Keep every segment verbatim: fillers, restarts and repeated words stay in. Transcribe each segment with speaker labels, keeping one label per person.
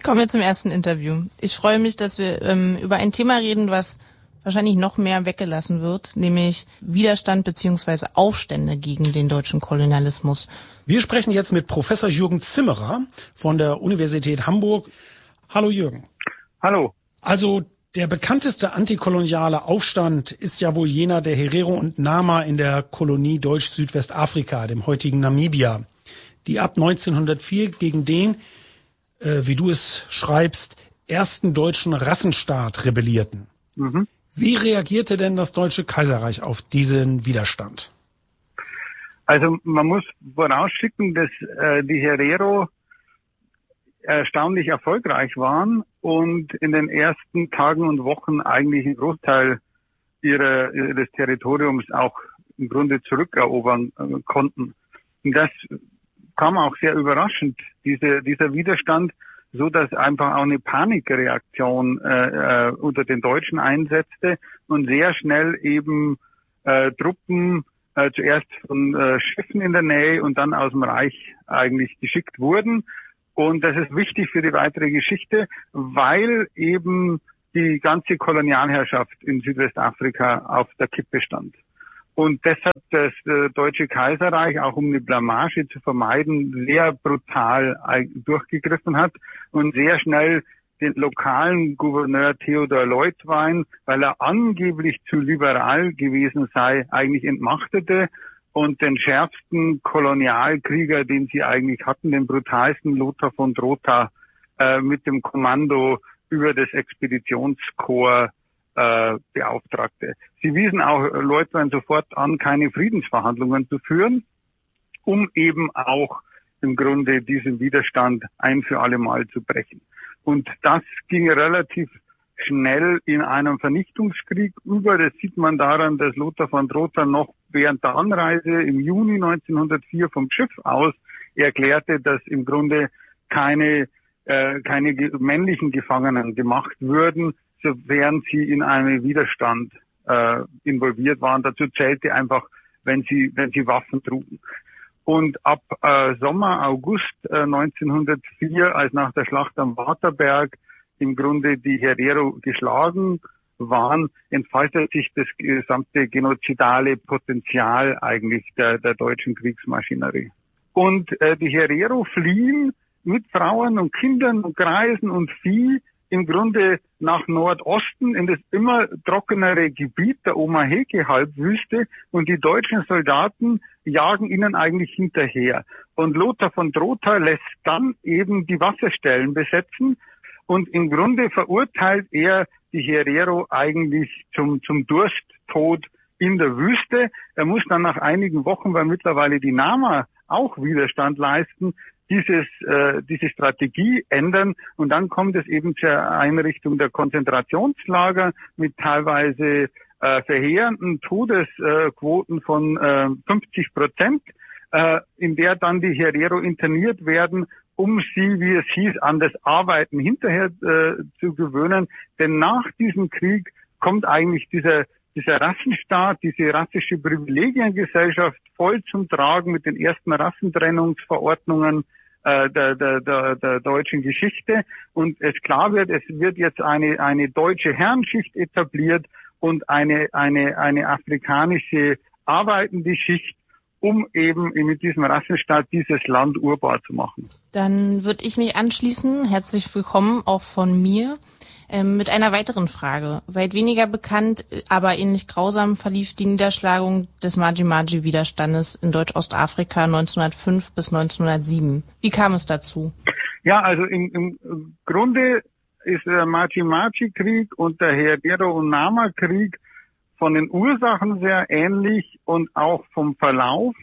Speaker 1: Kommen wir zum ersten Interview. Ich freue mich, dass wir ähm, über ein Thema reden, was wahrscheinlich noch mehr weggelassen wird, nämlich Widerstand bzw. Aufstände gegen den deutschen Kolonialismus.
Speaker 2: Wir sprechen jetzt mit Professor Jürgen Zimmerer von der Universität Hamburg. Hallo Jürgen.
Speaker 3: Hallo.
Speaker 2: Also der bekannteste antikoloniale Aufstand ist ja wohl jener der Herero und Nama in der Kolonie Deutsch-Südwestafrika, dem heutigen Namibia, die ab neunzehnhundertvier gegen den, äh, wie du es schreibst, ersten deutschen Rassenstaat rebellierten. Mhm. Wie reagierte denn das Deutsche Kaiserreich auf diesen Widerstand?
Speaker 3: Also man muss vorausschicken, dass äh, die Herero erstaunlich erfolgreich waren und in den ersten Tagen und Wochen eigentlich einen Großteil ihrer, ihres Territoriums auch im Grunde zurückerobern äh, konnten. Und das kam auch sehr überraschend, diese, dieser Widerstand, so dass einfach auch eine Panikreaktion äh, äh, unter den Deutschen einsetzte und sehr schnell eben äh, Truppen äh, zuerst von äh, Schiffen in der Nähe und dann aus dem Reich eigentlich geschickt wurden. Und das ist wichtig für die weitere Geschichte, weil eben die ganze Kolonialherrschaft in Südwestafrika auf der Kippe stand. Und deshalb das äh, Deutsche Kaiserreich, auch um eine Blamage zu vermeiden, sehr brutal durchgegriffen hat und sehr schnell den lokalen Gouverneur Theodor Leutwein, weil er angeblich zu liberal gewesen sei, eigentlich entmachtete und den schärfsten Kolonialkrieger, den sie eigentlich hatten, den brutalsten Lothar von Trotha, äh, mit dem Kommando über das Expeditionskorps Äh, beauftragte. Sie wiesen auch Leutwein sofort an, keine Friedensverhandlungen zu führen, um eben auch im Grunde diesen Widerstand ein für alle Mal zu brechen. Und das ging relativ schnell in einem Vernichtungskrieg über. Das sieht man daran, dass Lothar von Trotha noch während der Anreise im Juni neunzehnhundertvier vom Schiff aus erklärte, dass im Grunde keine, äh, keine männlichen Gefangenen gemacht würden, sofern sie in einen Widerstand äh, involviert waren. Dazu zählte einfach, wenn sie wenn sie Waffen trugen. Und ab äh, Sommer, August äh, neunzehnhundertvier, als nach der Schlacht am Waterberg im Grunde die Herero geschlagen waren, entfaltet sich das gesamte genozidale Potenzial eigentlich der, der deutschen Kriegsmaschinerie. Und äh, die Herero fliehen mit Frauen und Kindern und Greisen und Vieh im Grunde nach Nordosten in das immer trockenere Gebiet der Omaheke-Halbwüste und die deutschen Soldaten jagen ihnen eigentlich hinterher. Und Lothar von Trotha lässt dann eben die Wasserstellen besetzen und im Grunde verurteilt er die Herero eigentlich zum, zum Dursttod in der Wüste. Er muss dann nach einigen Wochen, weil mittlerweile die Nama auch Widerstand leisten, dieses äh, diese Strategie ändern und dann kommt es eben zur Einrichtung der Konzentrationslager mit teilweise äh, verheerenden Todesquoten von äh, fünfzig Prozent, äh, in der dann die Herero interniert werden, um sie, wie es hieß, an das Arbeiten hinterher äh, zu gewöhnen. Denn nach diesem Krieg kommt eigentlich dieser dieser Rassenstaat, diese rassische Privilegiengesellschaft voll zum Tragen mit den ersten Rassentrennungsverordnungen äh, der, der, der, der deutschen Geschichte. Und es klar wird, es wird jetzt eine, eine deutsche Herrenschicht etabliert und eine, eine, eine afrikanische arbeitende Schicht, um eben mit diesem Rassenstaat dieses Land urbar zu machen.
Speaker 1: Dann würde ich mich anschließen. Herzlich willkommen auch von mir. Ähm, mit einer weiteren Frage. Weit weniger bekannt, aber ähnlich grausam verlief die Niederschlagung des Maji-Maji-Widerstandes in Deutsch-Ostafrika neunzehnhundertfünf bis neunzehnhundertsieben. Wie kam es dazu?
Speaker 3: Ja, also im, im Grunde ist der Maji-Maji-Krieg und der Herero- und Nama-Krieg von den Ursachen sehr ähnlich und auch vom Verlauf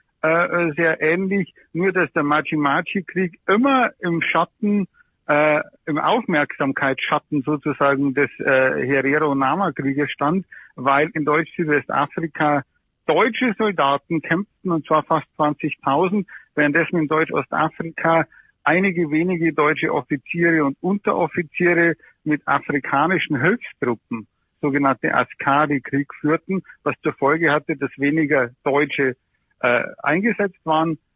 Speaker 3: äh, sehr ähnlich, nur dass der Maji-Maji-Krieg immer im Schatten Äh, im Aufmerksamkeitsschatten sozusagen des äh, Herero-Nama-Krieges stand, weil in Deutsch-Südwestafrika deutsche Soldaten kämpften, und zwar fast zwanzigtausend, währenddessen in Deutsch-Ostafrika einige wenige deutsche Offiziere und Unteroffiziere mit afrikanischen Hilfstruppen, sogenannte Askari, Krieg führten, was zur Folge hatte, dass weniger Deutsche äh, eingesetzt waren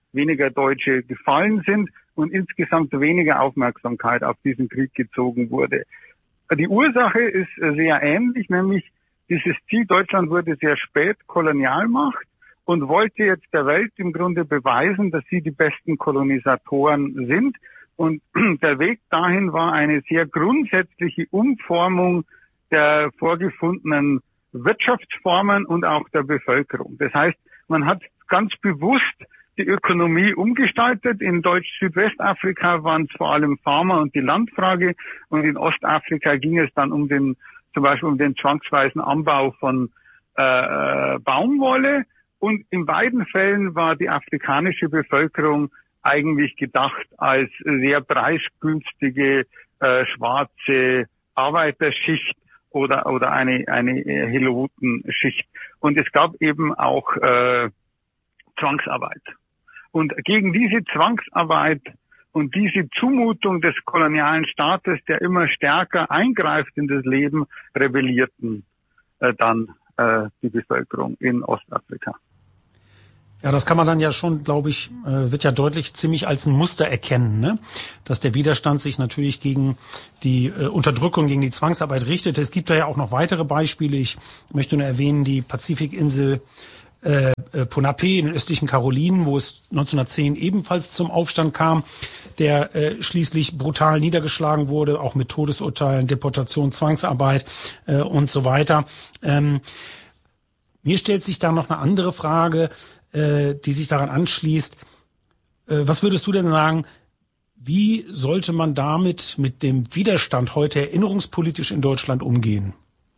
Speaker 3: weniger Deutsche gefallen sind und insgesamt weniger Aufmerksamkeit auf diesen Krieg gezogen wurde. Die Ursache ist sehr ähnlich, nämlich dieses Ziel, Deutschland wurde sehr spät Kolonialmacht und wollte jetzt der Welt im Grunde beweisen, dass sie die besten Kolonisatoren sind. Und der Weg dahin war eine sehr grundsätzliche Umformung der vorgefundenen Wirtschaftsformen und auch der Bevölkerung. Das heißt, man hat ganz bewusst die Ökonomie umgestaltet. In Deutsch-Südwestafrika waren es vor allem Farmer und die Landfrage, und in Ostafrika ging es dann um den, zum Beispiel um den zwangsweisen Anbau von äh, Baumwolle. Und in beiden Fällen war die afrikanische Bevölkerung eigentlich gedacht als sehr preisgünstige äh, schwarze Arbeiterschicht oder oder eine eine Helotenschicht. Und es gab eben auch äh, Zwangsarbeit. Und gegen diese Zwangsarbeit und diese Zumutung des kolonialen Staates, der immer stärker eingreift in das Leben, rebellierten äh, dann äh, die Bevölkerung in Ostafrika.
Speaker 2: Ja, das kann man dann ja schon, glaube ich, äh, wird ja deutlich ziemlich als ein Muster erkennen, ne? Dass der Widerstand sich natürlich gegen die äh, Unterdrückung, gegen die Zwangsarbeit richtete. Es gibt da ja auch noch weitere Beispiele. Ich möchte nur erwähnen, die Pazifikinsel äh, äh, Ponape in den östlichen Karolinen, wo es neunzehnhundertzehn ebenfalls zum Aufstand kam, der äh, schließlich brutal niedergeschlagen wurde, auch mit Todesurteilen, Deportation, Zwangsarbeit äh, und so weiter. Ähm, mir stellt sich da noch eine andere Frage, die sich daran anschließt. Was würdest du denn sagen, wie sollte man damit mit dem Widerstand heute erinnerungspolitisch in Deutschland umgehen?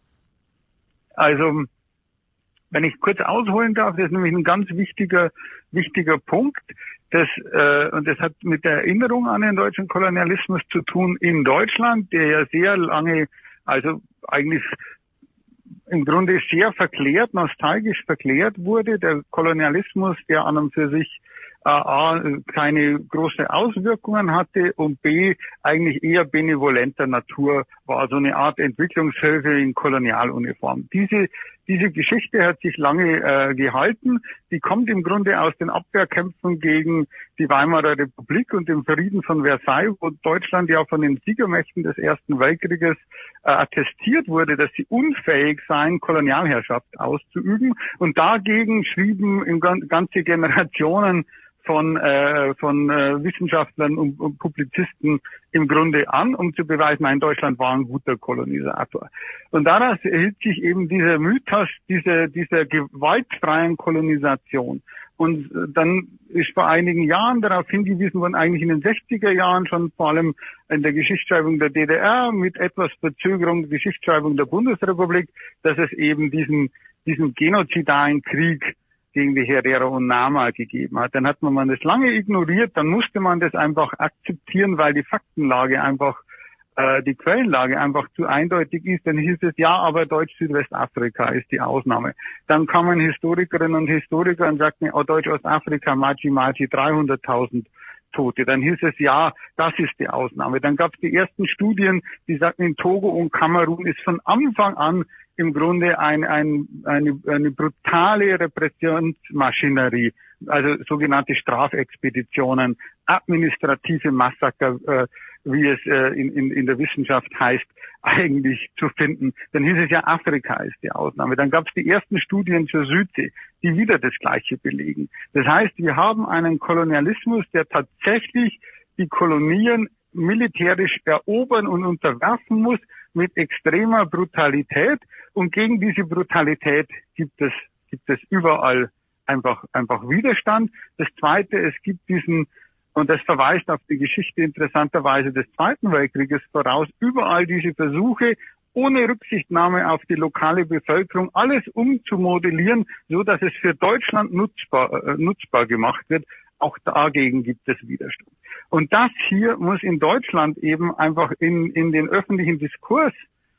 Speaker 3: Also, wenn ich kurz ausholen darf, das ist nämlich ein ganz wichtiger, wichtiger Punkt. Das, äh, und das hat mit der Erinnerung an den deutschen Kolonialismus zu tun in Deutschland, der ja sehr lange, also eigentlich im Grunde sehr verklärt, nostalgisch verklärt wurde. Der Kolonialismus, der an und für sich äh, A, keine große Auswirkungen hatte und B, eigentlich eher benevolenter Natur war, so eine Art Entwicklungshilfe in Kolonialuniform. Diese diese Geschichte hat sich lange äh, gehalten. Die kommt im Grunde aus den Abwehrkämpfen gegen die Weimarer Republik und dem Frieden von Versailles, wo Deutschland ja von den Siegermächten des Ersten Weltkrieges äh, attestiert wurde, dass sie unfähig seien, Kolonialherrschaft auszuüben. Und dagegen schrieben im ganze Generationen von äh, von äh, Wissenschaftlern und, und Publizisten im Grunde an, um zu beweisen, nein, Deutschland war ein guter Kolonisator. Und daraus erhielt sich eben dieser Mythos dieser dieser gewaltfreien Kolonisation. Und äh, dann ist vor einigen Jahren darauf hingewiesen worden, eigentlich in den sechziger Jahren schon, vor allem in der Geschichtsschreibung der D D R, mit etwas Verzögerung der Geschichtsschreibung der Bundesrepublik, dass es eben diesen diesen genozidalen Krieg gegen die Herero und Nama gegeben hat. Dann hat man das lange ignoriert, dann musste man das einfach akzeptieren, weil die Faktenlage einfach, äh, die Quellenlage einfach zu eindeutig ist. Dann hieß es, ja, aber Deutsch-Südwestafrika ist die Ausnahme. Dann kamen Historikerinnen und Historiker und sagten, oh, Deutsch-Ostafrika, Maji Maji, dreihunderttausend Tote. Dann hieß es, ja, das ist die Ausnahme. Dann gab es die ersten Studien, die sagten, in Togo und Kamerun ist von Anfang an im Grunde ein, ein, eine, eine brutale Repressionsmaschinerie, also sogenannte Strafexpeditionen, administrative Massaker, äh, wie es äh, in, in, in der Wissenschaft heißt, eigentlich zu finden. Dann hieß es ja, Afrika ist die Ausnahme. Dann gab es die ersten Studien zur Südsee, die wieder das Gleiche belegen. Das heißt, wir haben einen Kolonialismus, der tatsächlich die Kolonien militärisch erobern und unterwerfen muss mit extremer Brutalität. Und gegen diese Brutalität gibt es, gibt es überall einfach, einfach Widerstand. Das Zweite, es gibt diesen, und das verweist auf die Geschichte interessanterweise des Zweiten Weltkrieges voraus, überall diese Versuche, ohne Rücksichtnahme auf die lokale Bevölkerung, alles umzumodellieren, so dass es für Deutschland nutzbar, äh, nutzbar gemacht wird. Auch dagegen gibt es Widerstand. Und das hier muss in Deutschland eben einfach in, in den öffentlichen Diskurs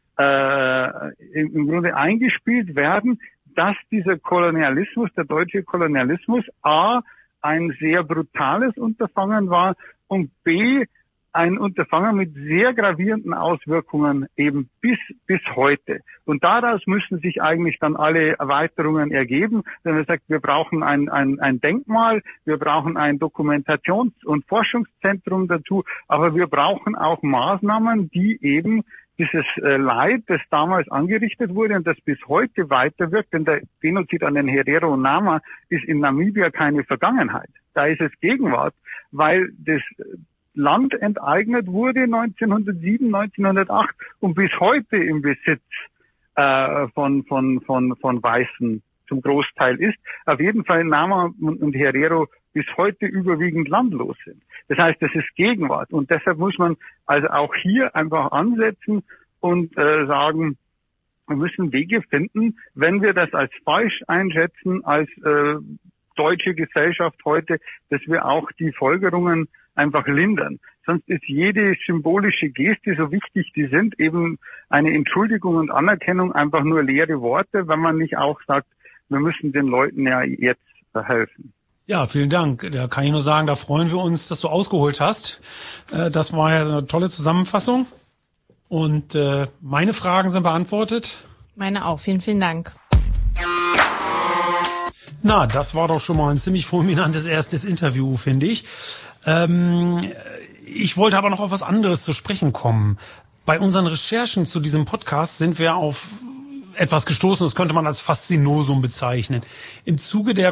Speaker 3: äh, im, im Grunde eingespielt werden, dass dieser Kolonialismus, der deutsche Kolonialismus, a, ein sehr brutales Unterfangen war und b, ein Unterfangen mit sehr gravierenden Auswirkungen eben bis bis heute. Und daraus müssen sich eigentlich dann alle Erweiterungen ergeben, wenn man sagt, wir brauchen ein ein, ein Denkmal, wir brauchen ein Dokumentations- und Forschungszentrum dazu, aber wir brauchen auch Maßnahmen, die eben dieses äh, Leid, das damals angerichtet wurde und das bis heute weiterwirkt, denn der Genozid an den Herero und Nama ist in Namibia keine Vergangenheit. Da ist es Gegenwart, weil das Land enteignet wurde neunzehnhundertsieben, neunzehnhundertacht und bis heute im Besitz äh, von von von von Weißen zum Großteil ist. Auf jeden Fall Nama und Herero bis heute überwiegend landlos sind. Das heißt, das ist Gegenwart und deshalb muss man also auch hier einfach ansetzen und äh, sagen, wir müssen Wege finden, wenn wir das als falsch einschätzen, als äh, deutsche Gesellschaft heute, dass wir auch die Folgerungen einfach lindern. Sonst ist jede symbolische Geste, so wichtig die sind, eben eine Entschuldigung und Anerkennung einfach nur leere Worte, wenn man nicht auch sagt, wir müssen den Leuten ja jetzt helfen.
Speaker 2: Ja, vielen Dank. Da kann ich nur sagen, da freuen wir uns, dass du ausgeholt hast. Das war ja eine tolle Zusammenfassung. Und meine Fragen sind beantwortet.
Speaker 1: Meine auch. Vielen, vielen Dank.
Speaker 2: Na, das war doch schon mal ein ziemlich fulminantes erstes Interview, finde ich. Ähm, ich wollte aber noch auf was anderes zu sprechen kommen. Bei unseren Recherchen zu diesem Podcast sind wir auf etwas gestoßen, das könnte man als Faszinosum bezeichnen. Im Zuge der